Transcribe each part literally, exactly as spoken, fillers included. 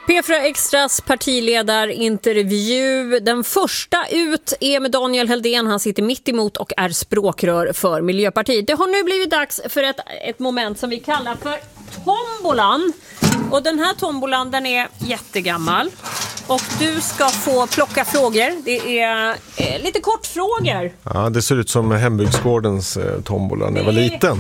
P fyra Extras partiledarintervju. Den första ut är med Daniel Heldén. Han sitter mitt emot och är språkrör för Miljöpartiet. Det har nu blivit dags för ett, ett moment som vi kallar för tombolan. Och den här tombolan, den är jättegammal. Och du ska få plocka frågor. Det är eh, lite kortfrågor. Ja, det ser ut som Hembygdsgårdens eh, tombola när jag var liten.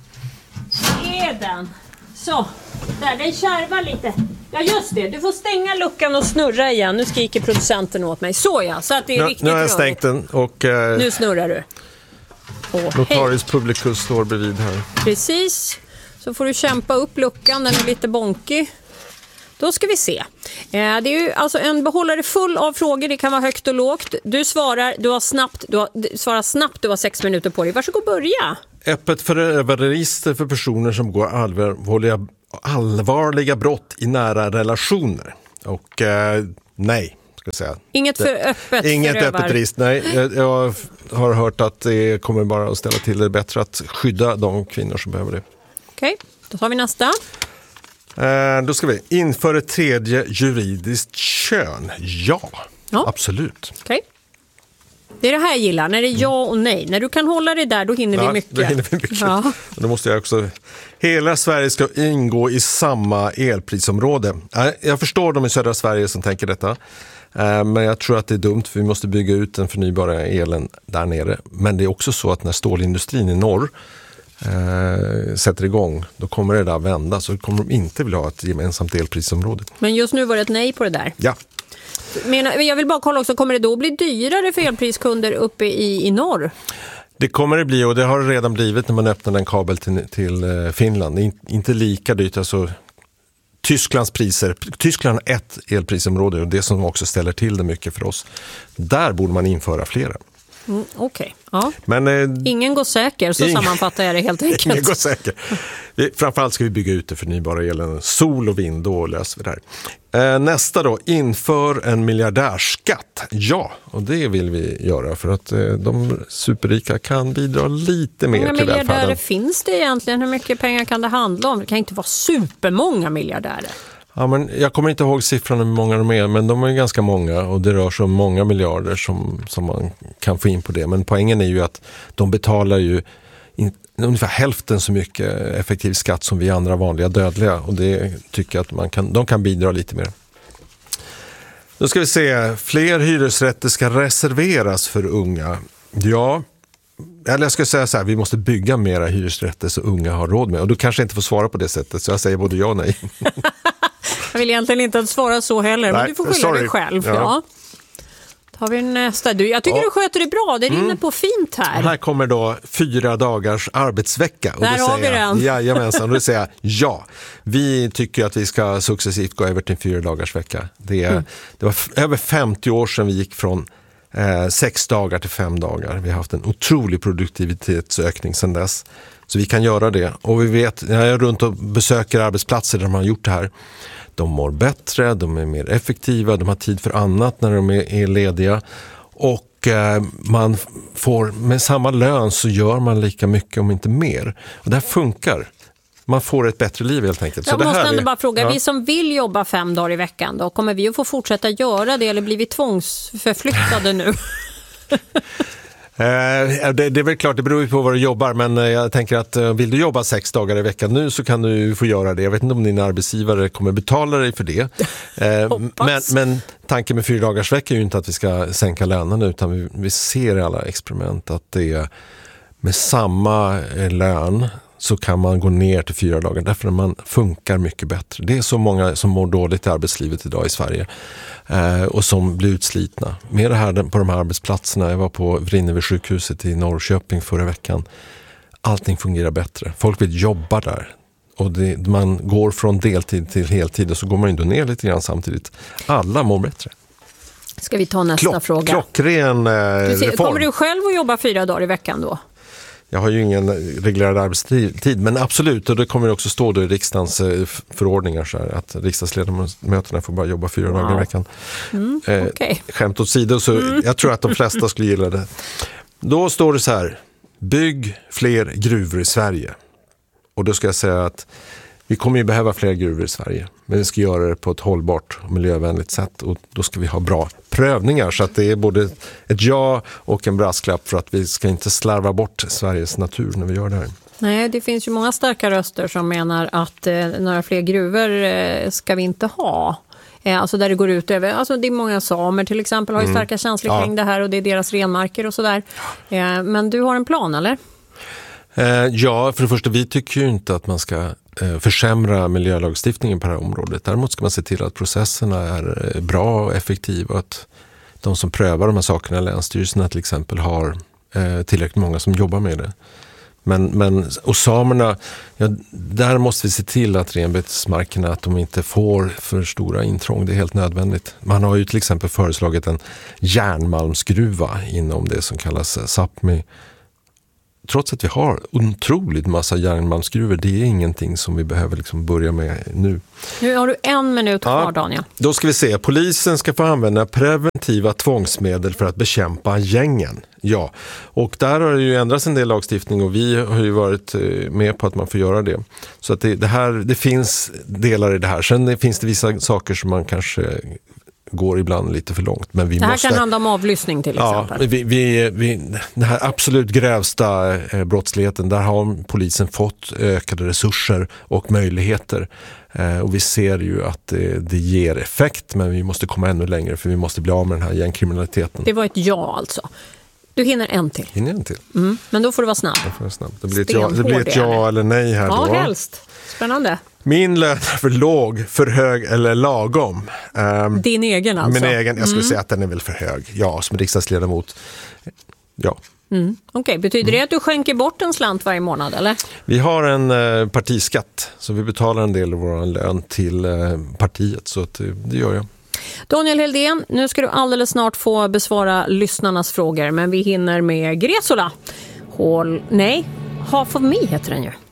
Det är den. Så, där, den kärvar lite. Ja, just det. Du får stänga luckan och snurra igen. Nu skriker producenten åt mig. Så ja, så att det är Nu, riktigt nu har jag rörigt. stängt den och eh, Nu snurrar du. Åh, Notarius Publicus står bredvid här. Precis. Så får du kämpa upp luckan. Den är lite bonkig. Då ska vi se. Eh, det är ju alltså en behållare full av frågor. Det kan vara högt och lågt. Du svarar, du har snabbt, du har, du svarar snabbt. Du har sex minuter på dig. Varsågod, börja. Öppet förövariregister för personer som går allvarliga, allvarliga brott i nära relationer. Och eh, nej, ska jag säga. Inget för öppet Inget förövar. öppet register, nej. Jag, jag har hört att det kommer bara att ställa till det bättre att skydda de kvinnor som behöver det. Okej, då tar vi nästa. Eh, då ska vi införa ett tredje juridiskt kön. Ja, Ja. absolut. Okej. Det är det här jag gillar, när det är ja och nej. När du kan hålla det där, då hinner vi Ja, mycket. då hinner vi mycket. Ja. Då måste jag också... Hela Sverige ska ingå i samma elprisområde. Jag förstår de i södra Sverige som tänker detta. Men jag tror att det är dumt, för vi måste bygga ut den förnybara elen där nere. Men det är också så att när stålindustrin i norr eh, sätter igång, då kommer det där vända. Så kommer de inte vilja ha ett gemensamt elprisområde. Men just nu var det ett nej på det där. Ja. Men jag vill bara kolla också, kommer det då bli dyrare för elpriskunder uppe i, i norr? Det kommer det bli, och det har det redan blivit när man öppnar en kabel till, till Finland. Det är inte lika dyrt, alltså Tysklands priser. Tyskland har ett elprisområde och det som också ställer till det mycket för oss. Där borde man införa flera. Mm, Okej, okay. ja. Men eh, Ingen går säker, så ing- sammanfattar jag det helt enkelt. Ingen går säker. Vi, framförallt ska vi bygga ut det förnybara elen. Sol och vind, då löser vi det här. Eh, nästa då, inför en miljardärskatt. Ja, och det vill vi göra för att eh, de superrika kan bidra lite mer Hur många till välfärden. miljardärer finns det egentligen? Hur mycket pengar kan det handla om? Det kan inte vara supermånga miljardärer. Ja, men jag kommer inte ihåg siffran hur många de är, men de är ganska många och det rör sig om många miljarder som, som man kan få in på det. Men poängen är ju att de betalar ju in, ungefär hälften så mycket effektiv skatt som vi andra vanliga dödliga, och det tycker jag att man kan, de kan bidra lite mer. Då ska vi se, fler hyresrätter ska reserveras för unga. Ja, eller jag ska säga så här, vi måste bygga mera hyresrätter så unga har råd med. Och du kanske inte får svara på det sättet, så jag säger både ja och nej. Jag vill egentligen inte svara så heller, Nej, men du får skylla sorry. dig själv. Ja. Ja. Tar vi nästa. Du, jag tycker Ja. du sköter det bra, det rinner på fint här. Här kommer då fyra dagars arbetsvecka. Och Där då har säger vi jag, den. Jajamensan, och då säger jag ja. Vi tycker att vi ska successivt gå över till fyra dagars vecka. Det, är, Mm. det var f- över femtio år sedan vi gick från eh, sex dagar till fem dagar. Vi har haft en otrolig produktivitetsökning sedan dess. Så vi kan göra det. Och vi vet, när jag är runt och besöker arbetsplatser där de har gjort det här, de mår bättre, de är mer effektiva, de har tid för annat när de är, är lediga. Och eh, man får, med samma lön så gör man lika mycket om inte mer. Och det här funkar. Man får ett bättre liv helt enkelt. Jag så måste det här ändå är, bara fråga, ja. vi som vill jobba fem dagar i veckan då, kommer vi att få fortsätta göra det eller blir vi tvångsförflyttade nu? Eh, det, det är väl klart, det beror ju på vad du jobbar, men eh, jag tänker att eh, vill du jobba sex dagar i veckan nu så kan du få göra det. Jag vet inte om din arbetsgivare kommer betala dig för det. Eh, men, men tanken med fyra dagars vecka är ju inte att vi ska sänka lönerna, utan vi, vi ser i alla experiment att det är med samma eh, lön så kan man gå ner till fyra dagar därför att man funkar mycket bättre. Det är så många som mår dåligt i arbetslivet idag i Sverige eh, och som blir utslitna. Med det här på de här arbetsplatserna, jag var på Vrinnevi sjukhuset i Norrköping förra veckan. Allting fungerar bättre. Folk vill jobba där. Och det, man går från deltid till heltid och så går man ändå ner lite grann samtidigt. Alla mår bättre. Ska vi ta nästa Klock, fråga? Klockren eh, Du ser, reform. kommer du själv att jobba fyra dagar i veckan då? Jag har ju ingen reglerad arbetstid, men absolut, och det kommer också stå då i riksdagens förordningar så här, att riksdagsledamöterna får bara jobba fyra wow. dagar i veckan. Mm, eh, okay. Skämt åt sidor, så mm. jag tror att de flesta skulle gilla det. Då står det så här, bygg fler gruvor i Sverige. Och då ska jag säga att Vi kommer ju behöva fler gruvor i Sverige, men vi ska göra det på ett hållbart och miljövänligt sätt och då ska vi ha bra prövningar så att det är både ett ja och en brasklapp för att vi ska inte slarva bort Sveriges natur när vi gör det här. Nej, det finns ju många starka röster som menar att eh, några fler gruvor eh, ska vi inte ha. Eh, alltså där det går ut över, alltså det är många samer till exempel har ju starka känslor mm. kring ja. det här och det är deras renmarker och sådär. Eh, men du har en plan, eller? Eh, ja, för det första, vi tycker ju inte att man ska eh, försämra miljölagstiftningen på det här området. Däremot ska man se till att processerna är eh, bra och effektiva och att de som prövar de här sakerna, länsstyrelserna till exempel, har eh, tillräckligt många som jobbar med det. Men, men, och samerna, ja, där måste vi se till att renbetesmarkerna att de inte får för stora intrång. Det är helt nödvändigt. Man har ju till exempel föreslagit en järnmalmsgruva inom det som kallas Sápmi. Trots att vi har otroligt massa järnmalmsgruvor, det är ingenting som vi behöver liksom börja med nu. Nu har du en minut kvar, ja, Daniel. Då ska vi se. Polisen ska få använda preventiva tvångsmedel för att bekämpa gängen. Ja, och där har det ju ändrats en del lagstiftning och vi har ju varit med på att man får göra det. Så att det, det, här, det finns delar i det här. Sen finns det vissa saker som man kanske går ibland lite för långt. Men vi det här måste, kan handla om avlyssning till ja, exempel. Vi, vi, vi, den här absolut grövsta eh, brottsligheten, där har polisen fått ökade resurser och möjligheter. Eh, och vi ser ju att det, det ger effekt, men vi måste komma ännu längre för vi måste bli av med den här gängkriminaliteten. Det var ett ja alltså. Du hinner en till. Hinner en till. Mm, men då får du vara snabb. Jag får vara snabb. Det blir ett ja, det blir ett ja eller nej här ja, då. Ja, helst. Spännande. Min lön är för låg, för hög eller lagom. Um, Din egen alltså? Min egen, jag skulle mm. säga att den är väl för hög. Ja, som riksdagsledamot. Ja. Mm. Okej, okay. Betyder mm. det att du skänker bort en slant varje månad, eller? Vi har en eh, partiskatt, så vi betalar en del av vår lön till eh, partiet, så att, det gör jag. Daniel Heldén, nu ska du alldeles snart få besvara lyssnarnas frågor, men vi hinner med Gresola. Håll... Nej, Half of Me heter den ju.